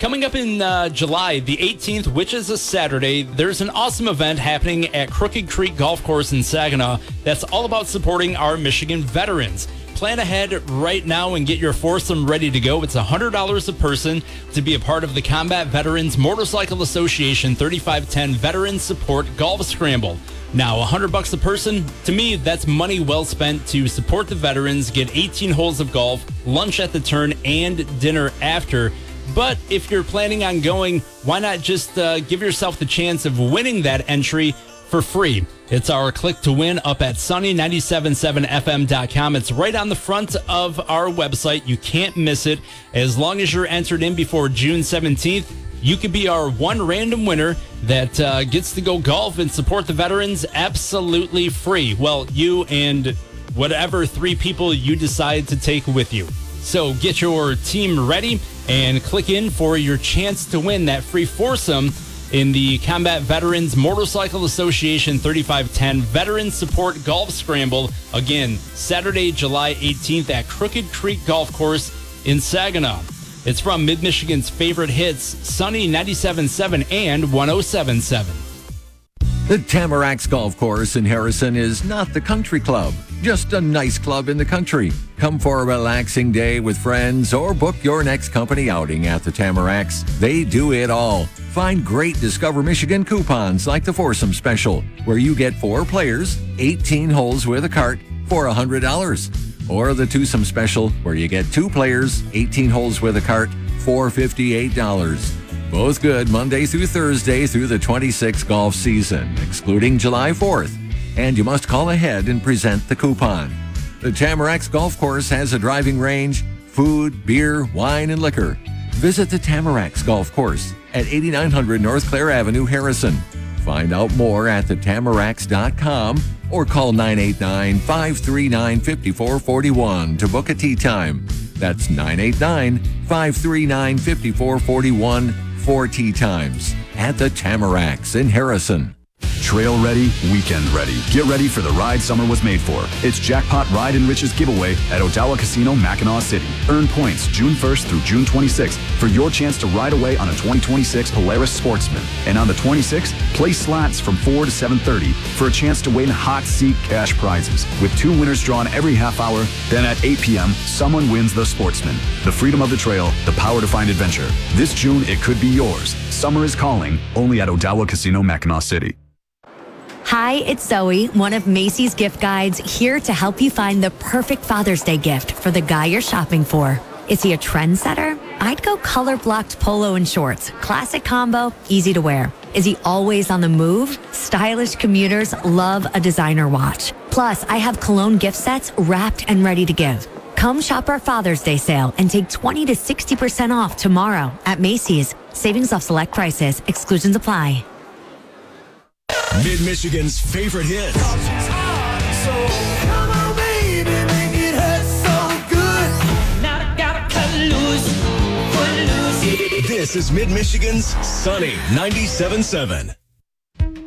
Coming up in July the 18th, which is a Saturday, there's an awesome event happening at Crooked Creek Golf Course in Saginaw that's all about supporting our Michigan veterans. Plan ahead right now and get your foursome ready to go. It's $100 a person to be a part of the Combat Veterans Motorcycle Association 3510 Veteran Support Golf Scramble. Now, $100 a person, to me, that's money well spent to support the veterans, get 18 holes of golf, lunch at the turn, and dinner after. But if you're planning on going, why not just give yourself the chance of winning that entry for free? It's our click to win up at sunny977fm.com. It's right on the front of our website. You can't miss it. As long as you're entered in before June 17th, you could be our one random winner that gets to go golf and support the veterans absolutely free. Well, you and whatever 3 people you decide to take with you. So get your team ready and click in for your chance to win that free foursome in the Combat Veterans Motorcycle Association 3510 Veteran Support Golf Scramble. Again, Saturday, July 18th at Crooked Creek Golf Course in Saginaw. It's from Mid-Michigan's favorite hits, Sunny 97.7 and 107.7. The Tamaracks Golf Course in Harrison is not the country club, just a nice club in the country. Come for a relaxing day with friends or book your next company outing at the Tamaracks. They do it all. Find great Discover Michigan coupons like the Foursome Special, where you get 4 players, 18 holes with a cart for $100. Or the Twosome Special, where you get 2 players, 18 holes with a cart for $58. Both good Monday through Thursday through the 26th golf season, excluding July 4th. And you must call ahead and present the coupon. The Tamaracks Golf Course has a driving range, food, beer, wine, and liquor. Visit the Tamaracks Golf Course at 8900 North Clare Avenue, Harrison. Find out more at thetamaracks.com or call 989-539-5441 to book a tee time. That's 989-539-5441 for tee times at the Tamaracks in Harrison. Trail ready, weekend ready. Get ready for the ride summer was made for. It's Jackpot Ride and Riches giveaway at Odawa Casino, Mackinac City. Earn points June 1st through June 26th for your chance to ride away on a 2026 Polaris Sportsman. And on the 26th, play slots from 4 to 7:30 for a chance to win hot seat cash prizes. With 2 winners drawn every half hour, then at 8 p.m., someone wins the Sportsman. The freedom of the trail, the power to find adventure. This June, it could be yours. Summer is calling, only at Odawa Casino, Mackinac City. Hi, it's Zoe, one of Macy's gift guides, here to help you find the perfect Father's Day gift for the guy you're shopping for. Is he a trendsetter? I'd go color-blocked polo and shorts. Classic combo, easy to wear. Is he always on the move? Stylish commuters love a designer watch. Plus, I have cologne gift sets wrapped and ready to give. Come shop our Father's Day sale and take 20 to 60% off tomorrow at Macy's. Savings off select prices. Exclusions apply. Mid-Michigan's favorite hits. This is Mid-Michigan's Sunny 97.7.